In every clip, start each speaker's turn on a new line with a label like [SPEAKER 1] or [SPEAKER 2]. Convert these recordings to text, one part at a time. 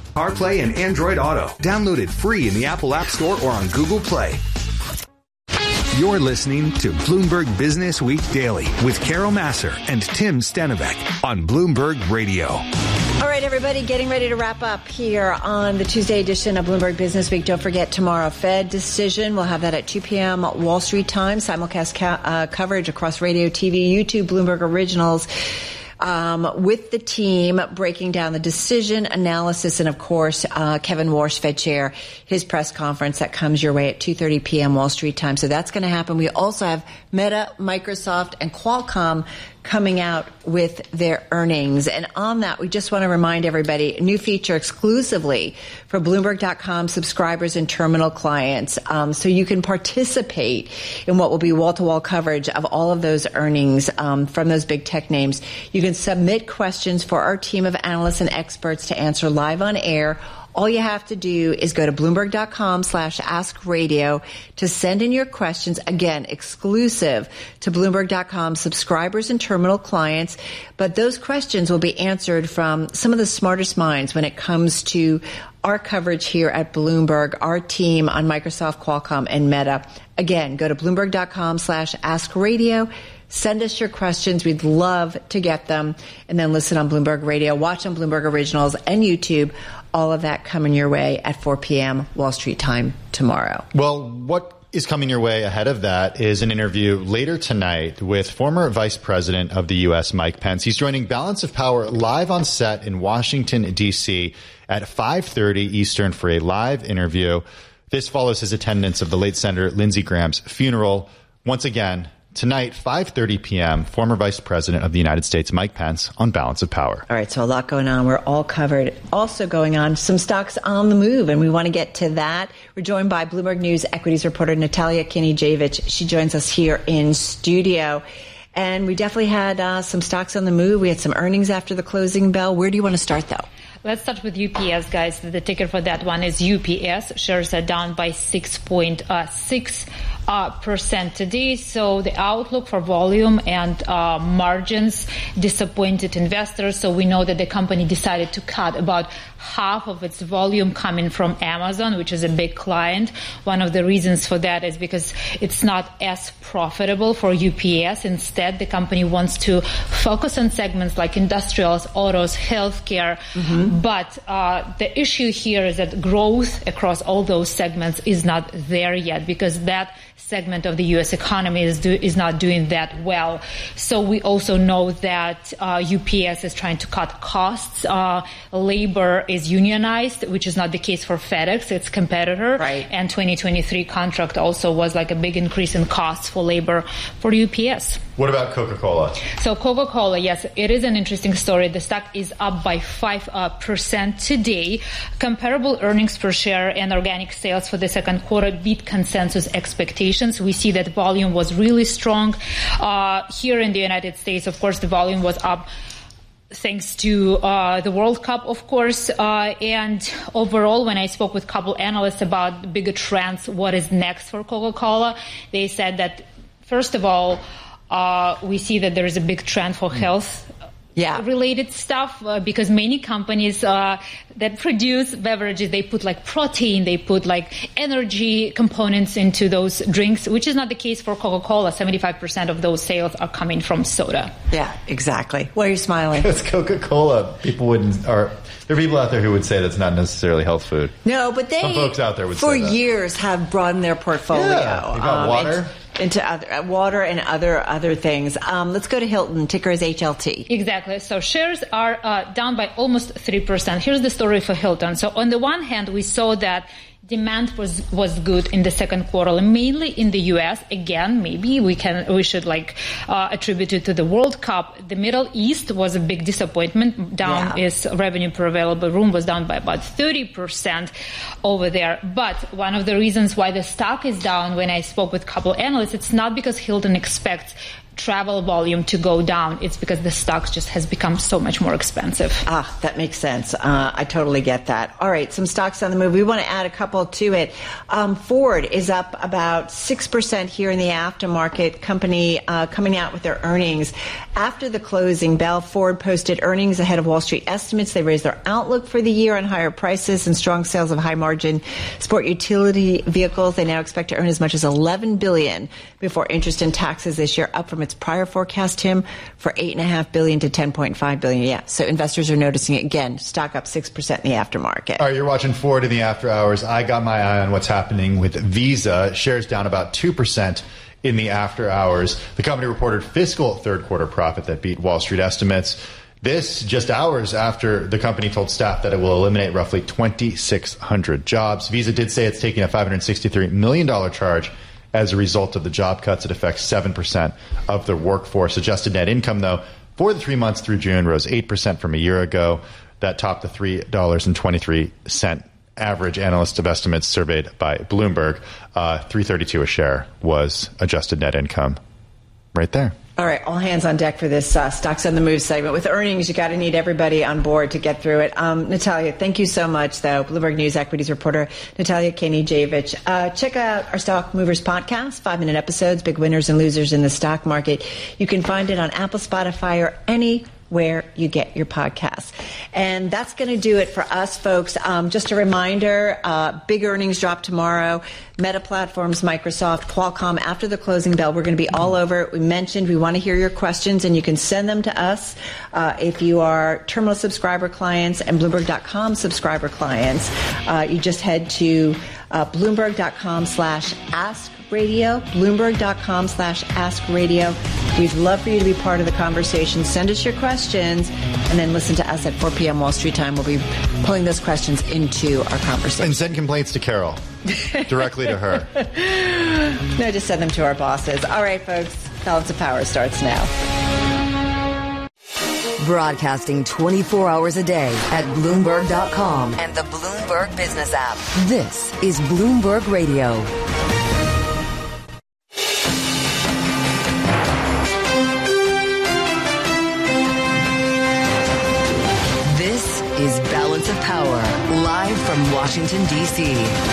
[SPEAKER 1] CarPlay, and Android Auto. Download it free in the Apple App Store or on Google Play. You're listening to Bloomberg Business Week Daily with Carol Massar and Tim Stenovec on Bloomberg Radio.
[SPEAKER 2] All right, everybody, getting ready to wrap up here on the Tuesday edition of Bloomberg Business Week. Don't forget tomorrow, Fed decision. We'll have that at 2 p.m. Wall Street time. Simulcast coverage across radio, TV, YouTube, Bloomberg Originals. With the team breaking down the decision analysis and, of course, Kevin Warsh, Fed Chair, his press conference that comes your way at 2:30 p.m. Wall Street time. So that's going to happen. We also have Meta, Microsoft, and Qualcomm coming out with their earnings. And on that, we just want to remind everybody, a new feature exclusively for Bloomberg.com subscribers and terminal clients. So you can participate in what will be wall-to-wall coverage of all of those earnings from those big tech names. You can submit questions for our team of analysts and experts to answer live on air. All you have to do is go to Bloomberg.com/AskRadio to send in your questions. Again, exclusive to Bloomberg.com subscribers and terminal clients. But those questions will be answered from some of the smartest minds when it comes to our coverage here at Bloomberg, our team on Microsoft, Qualcomm, and Meta. Again, go to Bloomberg.com/AskRadio. Send us your questions. We'd love to get them. And then listen on Bloomberg Radio, watch on Bloomberg Originals and YouTube. All of that coming your way at 4 p.m. Wall Street time tomorrow.
[SPEAKER 3] Well, what is coming your way ahead of that is an interview later tonight with former Vice President of the U.S., Mike Pence. He's joining Balance of Power live on set in Washington, D.C. at 5:30 Eastern for a live interview. This follows his attendance of the late Senator Lindsey Graham's funeral. Once again, tonight, 5:30 p.m., former Vice President of the United States, Mike Pence, on Balance of Power.
[SPEAKER 2] All right, so a lot going on. We're all covered. Also going on, some stocks on the move, and we want to get to that. We're joined by Bloomberg News equities reporter Natalia Kinijevic. She joins us here in studio. And we definitely had some stocks on the move. We had some earnings after the closing bell. Where do you want to start, though?
[SPEAKER 4] Let's start with UPS, guys. The ticker for that one is UPS. Shares are down by 6.6% today. So the outlook for volume and margins disappointed investors. So we know that the company decided to cut about half of its volume coming from Amazon, which is a big client. One of the reasons for that is because it's not as profitable for UPS. Instead, the company wants to focus on segments like industrials, autos, healthcare. But the issue here is that growth across all those segments is not there yet because that segment of the U.S. economy is not doing that well. So we also know that UPS is trying to cut costs. Labor is unionized, which is not the case for FedEx, its competitor.
[SPEAKER 2] Right.
[SPEAKER 4] And 2023 contract also was like a big increase in costs for labor for UPS.
[SPEAKER 3] What about Coca-Cola?
[SPEAKER 4] So Coca-Cola, yes, it is an interesting story. The stock is up by 5% today. Comparable earnings per share and organic sales for the second quarter beat consensus expectations. We see that volume was really strong. Here in the United States, of course, the volume was up thanks to the World Cup, of course. And overall, when I spoke with a couple analysts about the bigger trends, what is next for Coca-Cola, they said that, first of all, we see that there is a big trend for health related stuff because many companies that produce beverages, they put like protein, they put like energy components into those drinks, which is not the case for Coca-Cola. 75% of those sales are coming from soda.
[SPEAKER 2] Yeah, exactly. Why are you smiling?
[SPEAKER 3] It's Coca-Cola. There are people out there who would say that's not necessarily health food.
[SPEAKER 2] No, but
[SPEAKER 3] some folks out there would
[SPEAKER 2] for
[SPEAKER 3] say that.
[SPEAKER 2] years have broadened their portfolio.
[SPEAKER 3] Yeah, they got water.
[SPEAKER 2] Into other water and other things. Let's go to Hilton. Ticker is HLT.
[SPEAKER 4] Exactly. So shares are down by almost 3%. Here's the story for Hilton. So on the one hand, we saw that demand was good in the second quarter, mainly in the U.S. Again, maybe we should attribute it to the World Cup. The Middle East was a big disappointment. Its revenue per available room was down by about 30% over there. But one of the reasons why the stock is down, when I spoke with a couple analysts, it's not because Hilton expects travel volume to go down, it's because the stock just has become so much more expensive.
[SPEAKER 2] That makes sense. I totally get that. All right, some stocks on the move. We want to add a couple to it. Ford is up about 6% here in the aftermarket. Company coming out with their earnings. After the closing bell, Ford posted earnings ahead of Wall Street estimates. They raised their outlook for the year on higher prices and strong sales of high-margin sport utility vehicles. They now expect to earn as much as $11 billion before interest and taxes this year, up from its prior forecast, Tim, for $8.5 billion to $10.5 billion. Yeah, so investors are noticing it again. Stock up 6% in the aftermarket.
[SPEAKER 3] All right, you're watching Ford in the after hours. I got my eye on what's happening with Visa. Shares down about 2% in the after hours. The company reported fiscal third quarter profit that beat Wall Street estimates. This just hours after the company told staff that it will eliminate roughly 2,600 jobs. Visa did say it's taking a $563 million charge as a result of the job cuts. It affects 7% of the workforce. Adjusted net income, though, for the 3 months through June rose 8% from a year ago. That topped the $3.23 average analyst of estimates surveyed by Bloomberg. $3.32 a share was adjusted net income right there.
[SPEAKER 2] All right, all hands on deck for this Stocks on the Move segment. With earnings, you got to need everybody on board to get through it. Natalia, thank you so much, though. Bloomberg News equities reporter Natalia Kenijevic. Check out our Stock Movers podcast, 5-minute episodes, big winners and losers in the stock market. You can find it on Apple, Spotify, or anywhere you get your podcasts. And that's going to do it for us, folks. Just a reminder, big earnings drop tomorrow. Meta Platforms, Microsoft, Qualcomm. After the closing bell, we're going to be all over it. We mentioned we want to hear your questions, and you can send them to us if you are Terminal subscriber clients and Bloomberg.com subscriber clients. You just head to Bloomberg.com/AskRadio, Bloomberg.com/AskRadio. We'd love for you to be part of the conversation. Send us your questions, and then listen to us at 4 p.m. Wall Street time. We'll be pulling those questions into our conversation.
[SPEAKER 3] And send complaints to Carol. Directly to her.
[SPEAKER 2] No, just send them to our bosses. All right, folks. Balance of Power starts now.
[SPEAKER 5] Broadcasting 24 hours a day at Bloomberg.com and the Bloomberg Business app. This is Bloomberg Radio. This is Balance of Power, live from Washington, D.C.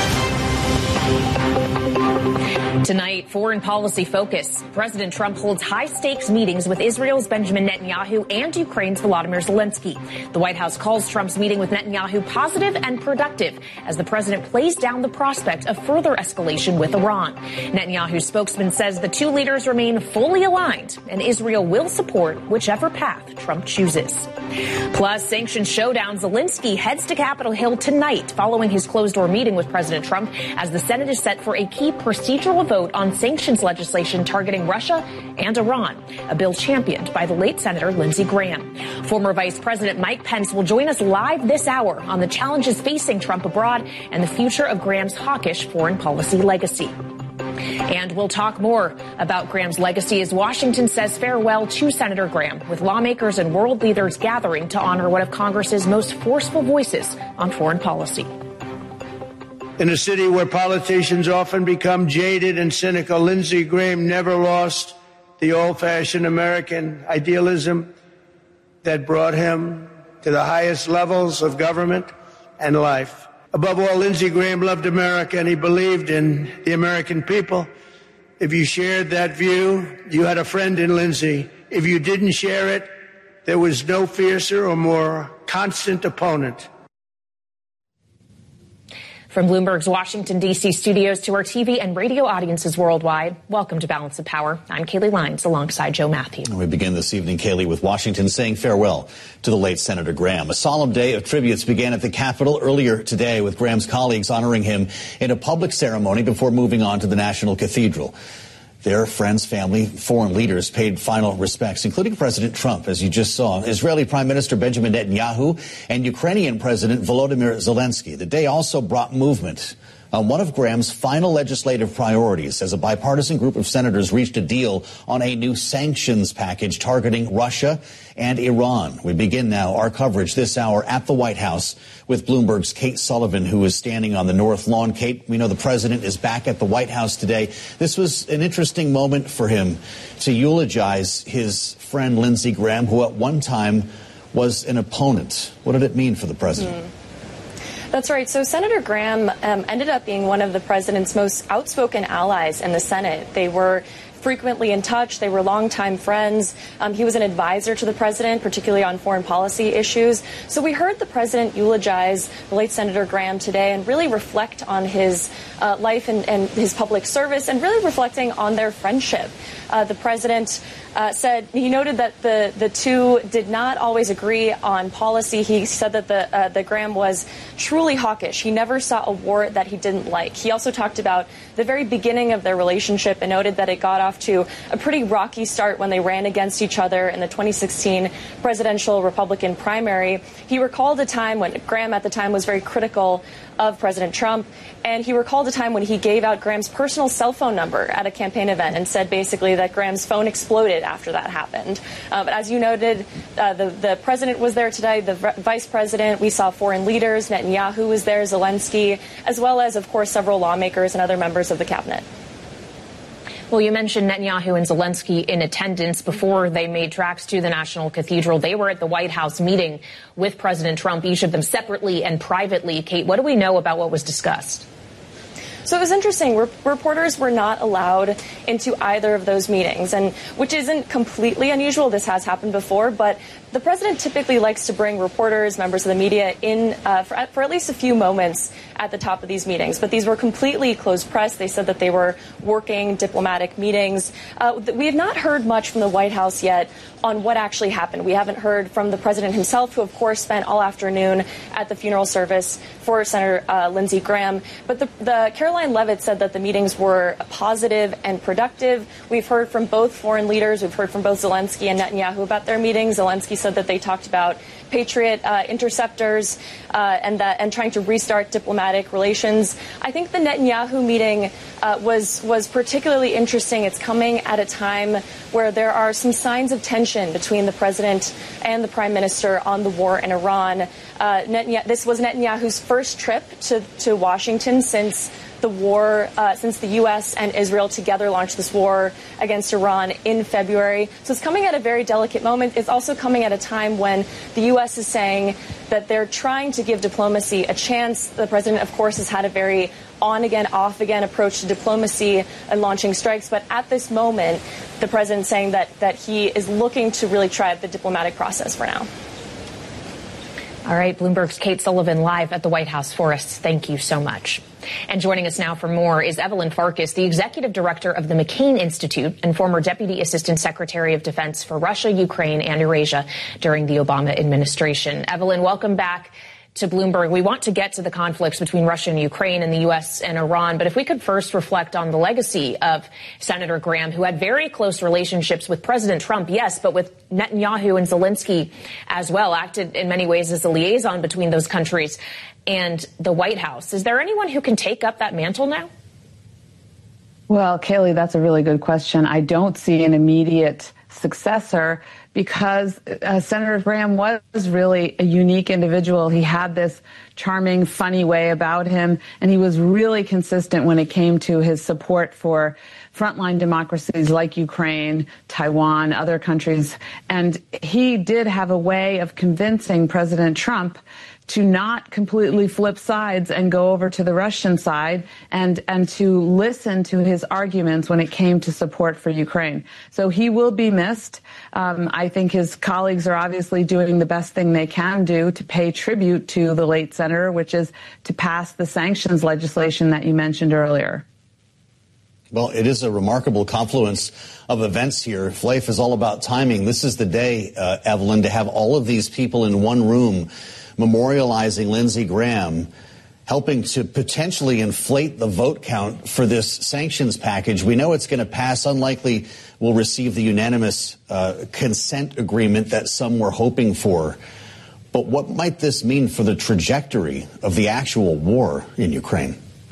[SPEAKER 6] Tonight, foreign policy focus. President Trump holds high-stakes meetings with Israel's Benjamin Netanyahu and Ukraine's Volodymyr Zelensky. The White House calls Trump's meeting with Netanyahu positive and productive as the president plays down the prospect of further escalation with Iran. Netanyahu's spokesman says the two leaders remain fully aligned and Israel will support whichever path Trump chooses. Plus, sanctions showdown. Zelensky heads to Capitol Hill tonight following his closed-door meeting with President Trump as the Senate is set for a key procedural vote on sanctions legislation targeting Russia and Iran, a bill championed by the late Senator Lindsey Graham. Former Vice President Mike Pence will join us live this hour on the challenges facing Trump abroad and the future of Graham's hawkish foreign policy legacy. And we'll talk more about Graham's legacy as Washington says farewell to Senator Graham, with lawmakers and world leaders gathering to honor one of Congress's most forceful voices on foreign policy.
[SPEAKER 7] In a city where politicians often become jaded and cynical, Lindsey Graham never lost the old-fashioned American idealism that brought him to the highest levels of government and life. Above all, Lindsey Graham loved America, and he believed in the American people. If you shared that view, you had a friend in Lindsey. If you didn't share it, there was no fiercer or more constant opponent.
[SPEAKER 6] From Bloomberg's Washington, D.C. studios to our TV and radio audiences worldwide, welcome to Balance of Power. I'm Kayleigh Lyons alongside Joe Matthew.
[SPEAKER 8] We begin this evening, Kayleigh, with Washington saying farewell to the late Senator Graham. A solemn day of tributes began at the Capitol earlier today with Graham's colleagues honoring him in a public ceremony before moving on to the National Cathedral. Their friends, family, foreign leaders paid final respects, including President Trump, as you just saw, Israeli Prime Minister Benjamin Netanyahu, and Ukrainian President Volodymyr Zelensky. The day also brought movement on one of Graham's final legislative priorities as a bipartisan group of senators reached a deal on a new sanctions package targeting Russia and Iran. We begin now our coverage this hour at the White House with Bloomberg's Kate Sullivan, who is standing on the North Lawn. Kate, we know the president is back at the White House today. This was an interesting moment for him to eulogize his friend Lindsey Graham, who at one time was an opponent. What did it mean for the president?
[SPEAKER 9] That's right. So Senator Graham ended up being one of the president's most outspoken allies in the Senate. They were frequently in touch. They were longtime friends. He was an advisor to the president, particularly on foreign policy issues. So we heard the president eulogize the late Senator Graham today and really reflect on his life and his public service and really reflecting on their friendship. The president said he noted that the two did not always agree on policy. He said that the Graham was truly hawkish. He never saw a war that he didn't like. He also talked about the very beginning of their relationship and noted that it got off to a pretty rocky start when they ran against each other in the 2016 presidential Republican primary. He recalled a time when Graham at the time was very critical of President Trump, and he recalled a time when he gave out Graham's personal cell phone number at a campaign event and said basically that Graham's phone exploded after that happened. But as you noted, the president was there today, the vice president. We saw foreign leaders. Netanyahu was there, Zelensky, as well as, of course, several lawmakers and other members of the cabinet.
[SPEAKER 6] Well, you mentioned Netanyahu and Zelensky in attendance before they made tracks to the National Cathedral. They were at the White House meeting with President Trump, each of them separately and privately. Kate, what do we know about what was discussed?
[SPEAKER 9] So it was interesting. Reporters were not allowed into either of those meetings, and which isn't completely unusual. This has happened before, but the president typically likes to bring reporters, members of the media in for at least a few moments at the top of these meetings. But these were completely closed press. They said that they were working diplomatic meetings. We have not heard much from the White House yet on what actually happened. We haven't heard from the president himself, who, of course, spent all afternoon at the funeral service for Senator Lindsey Graham. But the Caroline Leavitt said that the meetings were positive and productive. We've heard from both foreign leaders. We've heard from both Zelensky and Netanyahu about their meetings. Zelensky said that they talked about Patriot interceptors and trying to restart diplomatic relations. I think the Netanyahu meeting was particularly interesting. It's coming at a time where there are some signs of tension between the president and the prime minister on the war in Iran. This was Netanyahu's first trip to Washington since the war, since the U.S. and Israel together launched this war against Iran in February. So it's coming at a very delicate moment. It's also coming at a time when the U.S. is saying that they're trying to give diplomacy a chance. The president, of course, has had a very on-again, off-again approach to diplomacy and launching strikes. But at this moment, the president saying that he is looking to really try the diplomatic process for now.
[SPEAKER 6] All right, Bloomberg's Kate Sullivan live at the White House for us. Thank you so much. And joining us now for more is Evelyn Farkas, the executive director of the McCain Institute and former deputy assistant secretary of defense for Russia, Ukraine, and Eurasia during the Obama administration. Evelyn, welcome back to Bloomberg. We want to get to the conflicts between Russia and Ukraine and the U.S. and Iran, but if we could first reflect on the legacy of Senator Graham, who had very close relationships with President Trump, yes, but with Netanyahu and Zelensky as well, acted in many ways as a liaison between those countries and the White House. Is there anyone who can take up that mantle now?
[SPEAKER 10] Well, Kayleigh, that's a really good question. I don't see an immediate successor because Senator Graham was really a unique individual. He had this charming, funny way about him, and he was really consistent when it came to his support for frontline democracies like Ukraine, Taiwan, other countries. And he did have a way of convincing President Trump to not completely flip sides and go over to the Russian side and to listen to his arguments when it came to support for Ukraine. So he will be missed. I think his colleagues are obviously doing the best thing they can do to pay tribute to the late senator, which is to pass the sanctions legislation that you mentioned earlier.
[SPEAKER 8] Well, it is a remarkable confluence of events here. Life is all about timing. This is the day, Evelyn, to have all of these people in one room memorializing Lindsey Graham, helping to potentially inflate the vote count for this sanctions package. We know it's going to pass. Unlikely we'll receive the unanimous consent agreement that some were hoping for. But what might this mean for the trajectory of the actual war in Ukraine?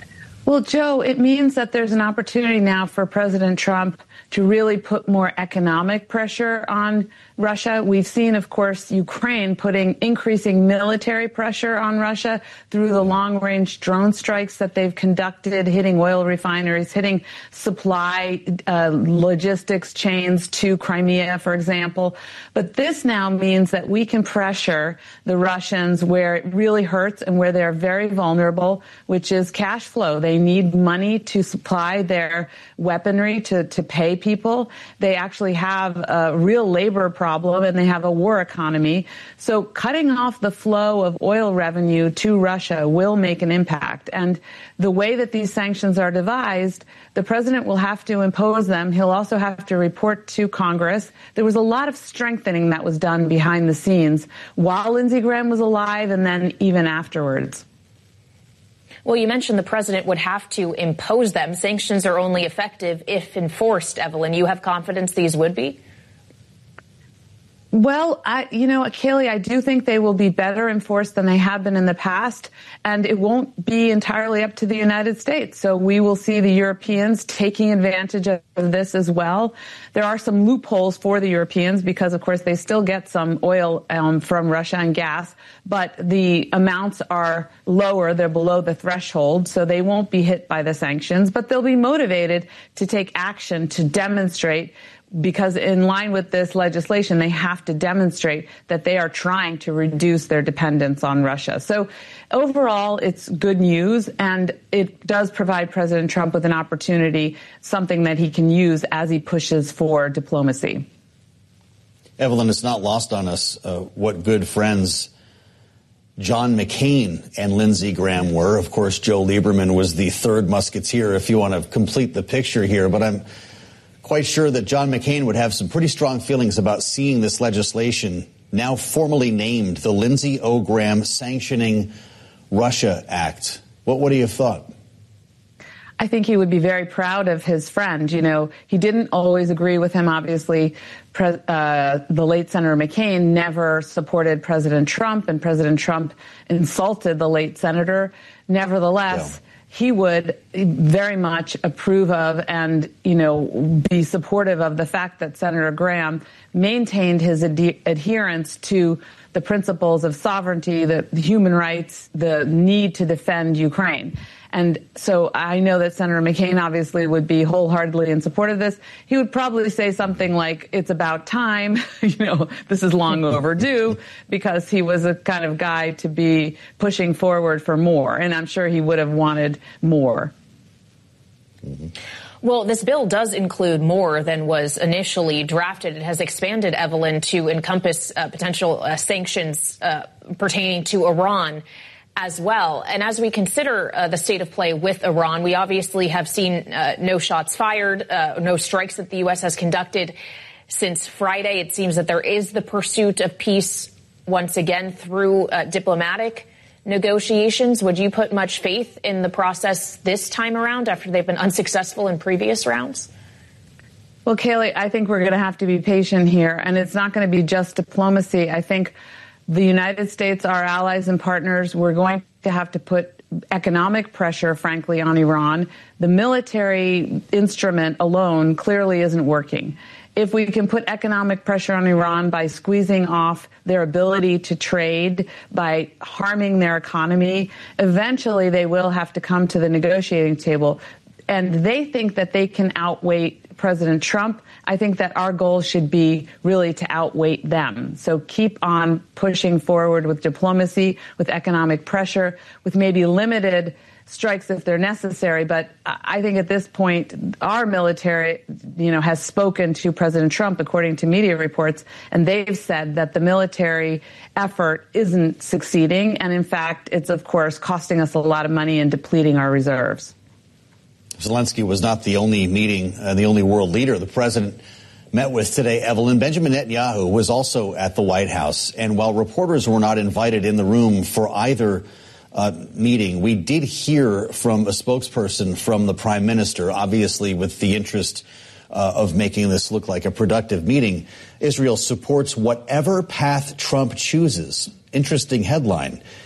[SPEAKER 10] Well, Joe, it means that there's an opportunity now for President Trump to really put more economic pressure on Russia. We've seen, of course, Ukraine putting increasing military pressure on Russia through the long-range drone strikes that they've conducted, hitting oil refineries, hitting supply logistics chains to Crimea, for example. But this now means that we can pressure the Russians where it really hurts and where they're very vulnerable, which is cash flow. They need money to supply their weaponry to pay people. They actually have a real labor problem and they have a war economy. So cutting off the flow of oil revenue to Russia will make an impact. And the way that these sanctions are devised, the president will have to impose them. He'll also have to report to Congress. There was a lot of strengthening that was done behind the scenes while Lindsey Graham was alive and then even afterwards.
[SPEAKER 6] Well, you mentioned the president would have to impose them. Sanctions are only effective if enforced, Evelyn. You have confidence these would be?
[SPEAKER 10] Well, Kayleigh, I do think they will be better enforced than they have been in the past, and it won't be entirely up to the United States. So we will see the Europeans taking advantage of this as well. There are some loopholes for the Europeans because, of course, they still get some oil from Russia and gas, but the amounts are lower. They're below the threshold, so they won't be hit by the sanctions, but they'll be motivated to take action to demonstrate, because in line with this legislation, they have to demonstrate that they are trying to reduce their dependence on Russia. So overall, it's good news, and it does provide President Trump with an opportunity, something that he can use as he pushes for diplomacy.
[SPEAKER 8] Evelyn, it's not lost on us what good friends John McCain and Lindsey Graham were. Of course, Joe Lieberman was the third musketeer, if you want to complete the picture here, but I'm quite sure that John McCain would have some pretty strong feelings about seeing this legislation now formally named the Lindsey O. Graham Sanctioning Russia Act. What do you have thought?
[SPEAKER 10] I think he would be very proud of his friend. You know, he didn't always agree with him, obviously. The late Senator McCain never supported President Trump, and President Trump insulted the late senator. Nevertheless, he would very much approve of and, be supportive of the fact that Senator Graham maintained his adherence to the principles of sovereignty, the human rights, the need to defend Ukraine. And so I know that Senator McCain obviously would be wholeheartedly in support of this. He would probably say something like, it's about time, this is long overdue, because he was a kind of guy to be pushing forward for more. And I'm sure he would have wanted more.
[SPEAKER 6] Mm-hmm. Well, this bill does include more than was initially drafted. It has expanded, Evelyn, to encompass potential sanctions pertaining to Iran as well. And as we consider the state of play with Iran, we obviously have seen no shots fired, no strikes that the U.S. has conducted since Friday. It seems that there is the pursuit of peace once again through diplomatic negotiations. Would you put much faith in the process this time around after they've been unsuccessful in previous rounds?
[SPEAKER 10] Well, Kayleigh, I think we're going to have to be patient here, and it's not going to be just diplomacy. I think the United States, our allies and partners, we're going to have to put economic pressure, frankly, on Iran. The military instrument alone clearly isn't working. If we can put economic pressure on Iran by squeezing off their ability to trade, by harming their economy, eventually they will have to come to the negotiating table. And they think that they can outweigh President Trump. I think that our goal should be really to outweigh them. So keep on pushing forward with diplomacy, with economic pressure, with maybe limited strikes if they're necessary. But I think at this point, our military, has spoken to President Trump, according to media reports, and they've said that the military effort isn't succeeding. And in fact, it's, of course, costing us a lot of money and depleting our reserves.
[SPEAKER 8] Zelensky was not the only meeting, the only world leader the president met with today, Evelyn. Benjamin Netanyahu was also at the White House. And while reporters were not invited in the room for either meeting, we did hear from a spokesperson from the prime minister, obviously with the interest of making this look like a productive meeting. Israel supports whatever path Trump chooses. Interesting headline.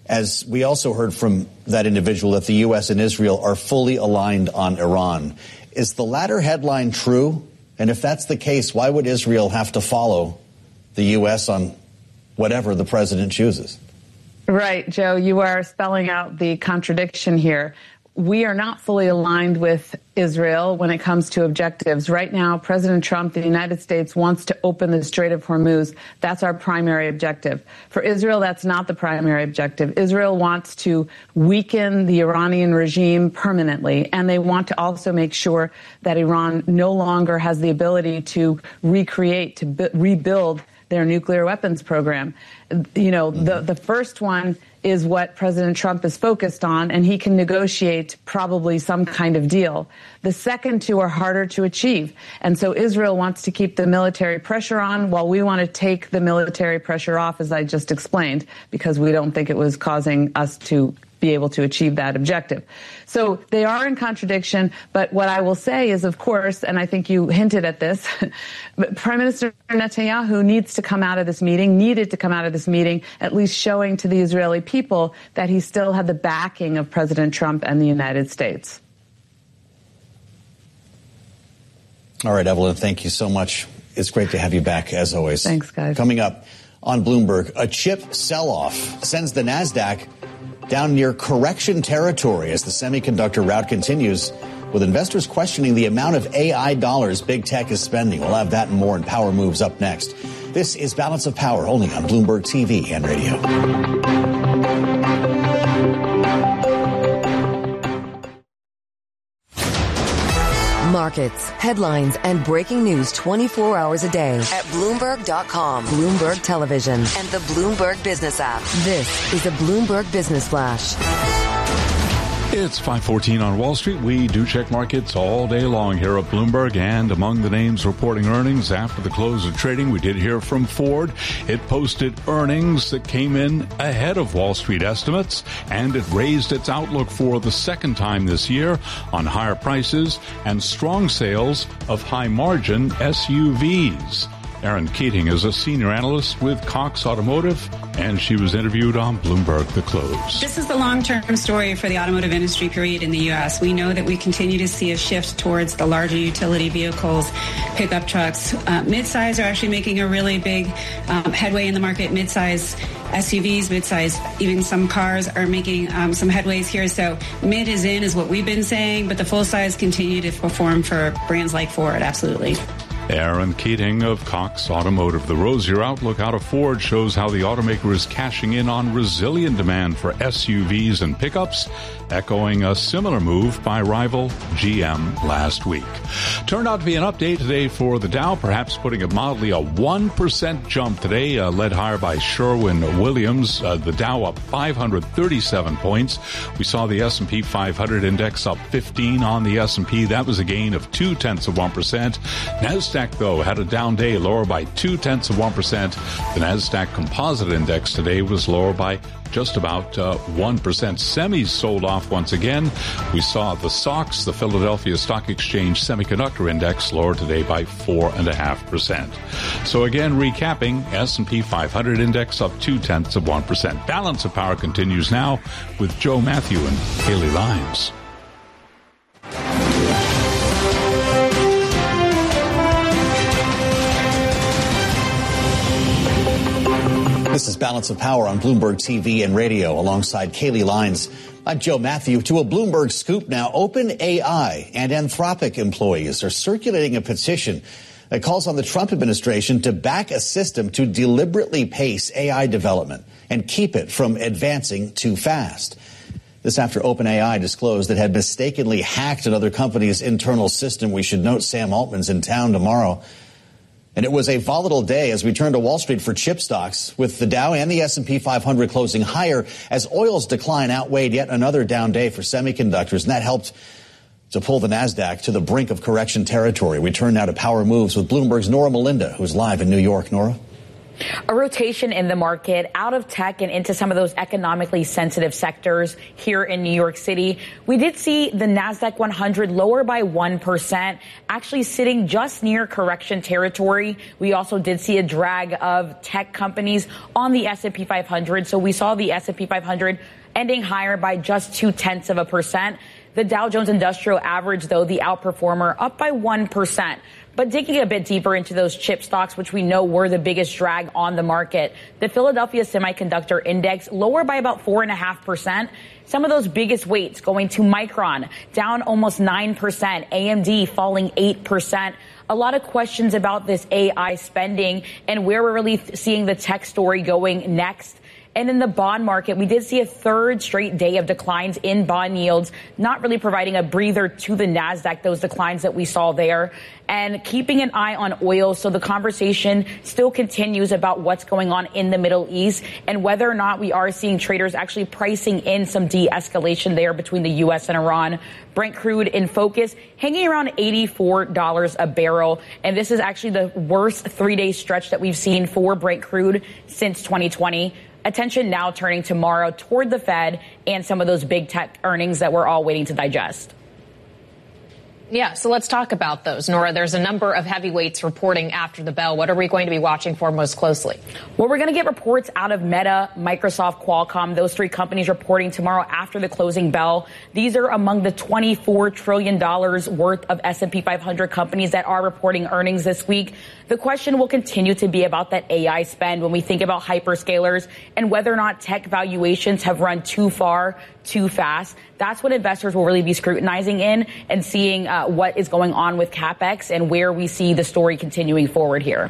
[SPEAKER 8] as we also heard from that individual that the U.S. and Israel are fully aligned on Iran. Is the latter headline true? And if that's the case, why would Israel have to follow the U.S. on whatever the president chooses?
[SPEAKER 10] Right, Joe, you are spelling out the contradiction here. We are not fully aligned with Israel when it comes to objectives. Right now, President Trump, the United States, wants to open the Strait of Hormuz. That's our primary objective. For Israel, that's not the primary objective. Israel wants to weaken the Iranian regime permanently, and they want to also make sure that Iran no longer has the ability to recreate, to rebuild their nuclear weapons program. You know, the first one is what President Trump is focused on, and he can negotiate probably some kind of deal. The second two are harder to achieve. And so Israel wants to keep the military pressure on while we want to take the military pressure off, as I just explained, because we don't think it was causing us to be able to achieve that objective. So they are in contradiction, but what I will say is, of course, and I think you hinted at this, Prime Minister Netanyahu needed to come out of this meeting, at least showing to the Israeli people that he still had the backing of President Trump and the United States.
[SPEAKER 8] All right, Evelyn, thank you so much. It's great to have you back, as always.
[SPEAKER 10] Thanks, guys.
[SPEAKER 8] Coming up on Bloomberg, a chip sell-off sends the NASDAQ down near correction territory as the semiconductor rout continues, with investors questioning the amount of AI dollars big tech is spending. We'll have that and more in Power Moves up next. This is Balance of Power, only on Bloomberg TV and radio.
[SPEAKER 5] Markets, headlines, and breaking news 24 hours a day at Bloomberg.com, Bloomberg Television, and the Bloomberg Business app. This is a Bloomberg Business Flash.
[SPEAKER 11] It's 5:14 on Wall Street. We do check markets all day long here at Bloomberg, and among the names reporting earnings after the close of trading, we did hear from Ford. It posted earnings that came in ahead of Wall Street estimates, and it raised its outlook for the second time this year on higher prices and strong sales of high-margin SUVs. Erin Keating is a senior analyst with Cox Automotive, and she was interviewed on Bloomberg The Close.
[SPEAKER 12] This is the long-term story for the automotive industry, period, in the U.S. We know that we continue to see a shift towards the larger utility vehicles, pickup trucks. Midsize are actually making a really big headway in the market. Midsize SUVs, midsize, even some cars are making some headways here. So mid is in, is what we've been saying, but the full size continue to perform for brands like Ford, absolutely.
[SPEAKER 11] Erin Keating of Cox Automotive. The rosier outlook out of Ford shows how the automaker is cashing in on resilient demand for SUVs and pickups, echoing a similar move by rival GM last week. Turned out to be an update today for the Dow, perhaps putting it mildly, a 1% jump today, led higher by Sherwin-Williams. The Dow up 537 points. We saw the S&P 500 index up 15 on the S&P. That was a gain of 0.2%. NASDAQ, though, had a down day, lower by 0.2%. The NASDAQ Composite Index today was lower by just about 1%. Semis sold off once again. We saw the SOX, the Philadelphia Stock Exchange Semiconductor Index, lower today by 4.5%. So again, recapping, S&P 500 Index up 0.2%. Balance of Power continues now with Joe Matthew and Haley Lyons.
[SPEAKER 8] This is Balance of Power on Bloomberg TV and radio alongside Kaylee Lyons. I'm Joe Matthew. To a Bloomberg scoop now, OpenAI and Anthropic employees are circulating a petition that calls on the Trump administration to back a system to deliberately pace AI development and keep it from advancing too fast. This after OpenAI disclosed it had mistakenly hacked another company's internal system. We should note Sam Altman's in town tomorrow. And it was a volatile day as we turn to Wall Street for chip stocks, with the Dow and the S&P 500 closing higher as oil's decline outweighed yet another down day for semiconductors, and that helped to pull the NASDAQ to the brink of correction territory. We turn now to Power Moves with Bloomberg's Nora Melinda, who's live in New York. Nora?
[SPEAKER 6] A rotation in the market out of tech and into some of those economically sensitive sectors here in New York City. We did see the NASDAQ 100 lower by 1%, actually sitting just near correction territory. We also did see a drag of tech companies on the S&P 500. So we saw the S&P 500 ending higher by just 0.2%. The Dow Jones Industrial Average, though, the outperformer, up by 1%. But digging a bit deeper into those chip stocks, which we know were the biggest drag on the market, the Philadelphia Semiconductor Index lower by about 4.5%. Some of those biggest weights going to Micron, down almost 9%, AMD falling 8%. A lot of questions about this AI spending and where we're really seeing the tech story going next. And in the bond market, we did see a third straight day of declines in bond yields, not really providing a breather to the NASDAQ, those declines that we saw there, and keeping an eye on oil. So the conversation still continues about what's going on in the Middle East and whether or not we are seeing traders actually pricing in some de-escalation there between the U.S. and Iran. Brent crude in focus, hanging around $84 a barrel. And this is actually the worst 3-day stretch that we've seen for Brent crude since 2020. Attention now turning tomorrow toward the Fed and some of those big tech earnings that we're all waiting to digest.
[SPEAKER 13] Yeah, so let's talk about those. Nora, there's a number of heavyweights reporting after the bell. What are we going to be watching for most closely?
[SPEAKER 6] Well, we're going to get reports out of Meta, Microsoft, Qualcomm, those three companies reporting tomorrow after the closing bell. These are among the $24 trillion worth of S&P 500 companies that are reporting earnings this week. The question will continue to be about that AI spend when we think about hyperscalers and whether or not tech valuations have run too far, too fast. That's what investors will really be scrutinizing in and seeing what is going on with CapEx and where we see the story continuing forward here.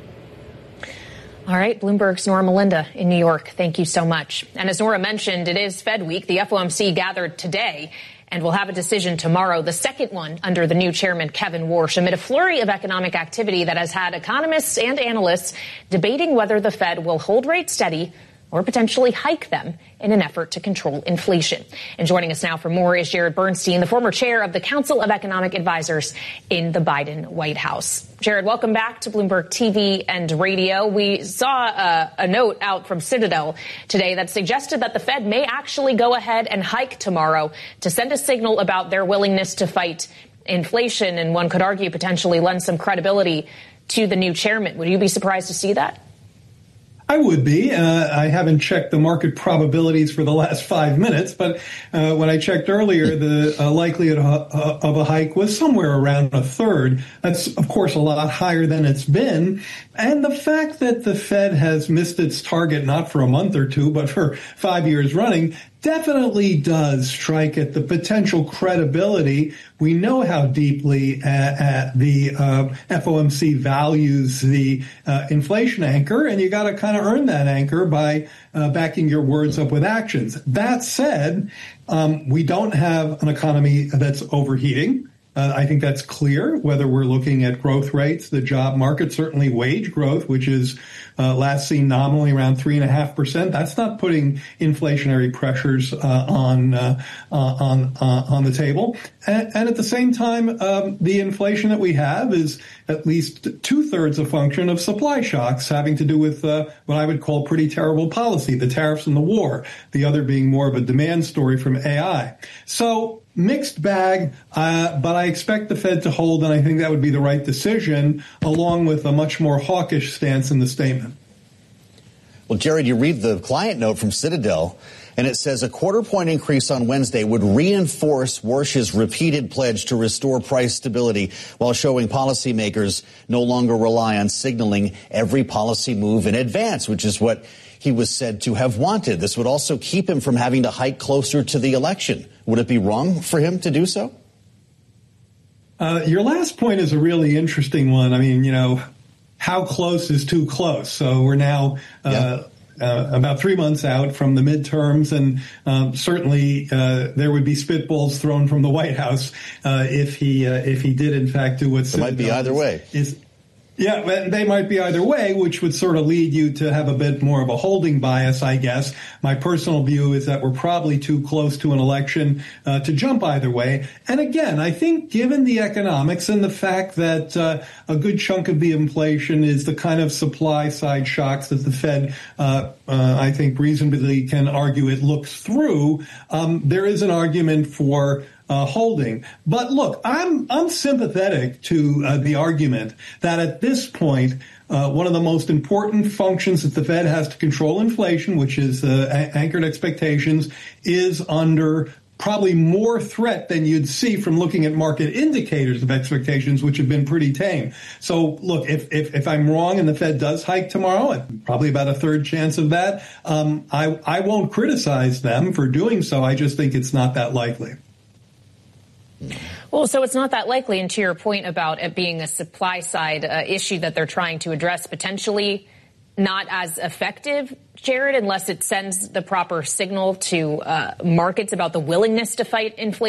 [SPEAKER 13] All right, Bloomberg's Nora Melinda in New York. Thank you so much. And as Nora mentioned, it is Fed week. The FOMC gathered today and we'll have a decision tomorrow, the second one under the new chairman, Kevin Warsh, amid a flurry of economic activity that has had economists and analysts debating whether the Fed will hold rates steady or potentially hike them in an effort to control inflation. And joining us now for more is Jared Bernstein, the former chair of the Council of Economic Advisors in the Biden White House. Jared, welcome back to Bloomberg TV and radio. We saw a note out from Citadel today that suggested that the Fed may actually go ahead and hike tomorrow to send a signal about their willingness to fight inflation, and one could argue potentially lend some credibility to the new chairman. Would you be surprised to see that?
[SPEAKER 14] I would be. I haven't checked the market probabilities for the last 5 minutes, but when I checked earlier, the likelihood of a hike was somewhere around a third. That's, of course, a lot higher than it's been. And the fact that the Fed has missed its target not for a month or two, but for 5 years running, definitely does strike at the potential credibility. We know how deeply the FOMC values the inflation anchor, and you got to kind of earn that anchor by backing your words up with actions. That said, we don't have an economy that's overheating. I think that's clear, whether we're looking at growth rates, the job market, certainly wage growth, which is last seen nominally around 3.5%. That's not putting inflationary pressures on the table. And at the same time, the inflation that we have is at least 2/3 a function of supply shocks having to do with what I would call pretty terrible policy, the tariffs and the war, the other being more of a demand story from AI. So mixed bag, but I expect the Fed to hold, and I think that would be the right decision, along with a much more hawkish stance in the statement.
[SPEAKER 8] Well, Jared, you read the client note from Citadel, and it says a 1/4 point increase on Wednesday would reinforce Warsh's repeated pledge to restore price stability while showing policymakers no longer rely on signaling every policy move in advance, which is what he was said to have wanted. This would also keep him from having to hike closer to the election. Would it be wrong for him to do so?
[SPEAKER 14] Your last point is a really interesting one. I mean, you know, how close is too close? So we're now about 3 months out from the midterms, and certainly there would be spitballs thrown from the White House if he did in fact do what
[SPEAKER 8] it might be either way.
[SPEAKER 14] Yeah, they might be either way, which would sort of lead you to have a bit more of a holding bias, I guess. My personal view is that we're probably too close to an election to jump either way. And again, I think given the economics and the fact that a good chunk of the inflation is the kind of supply side shocks that the Fed, I think reasonably can argue it looks through, there is an argument for holding. But look, I'm sympathetic to the argument that at this point, one of the most important functions that the Fed has to control inflation, which is anchored expectations, is under probably more threat than you'd see from looking at market indicators of expectations, which have been pretty tame. So look, if I'm wrong and the Fed does hike tomorrow, probably about a third chance of that, I won't criticize them for doing so. I just think it's not that likely.
[SPEAKER 13] Well, so it's not that likely. And to your point about it being a supply side issue that they're trying to address, potentially not as effective, Jared, unless it sends the proper signal to markets about the willingness to fight inflation.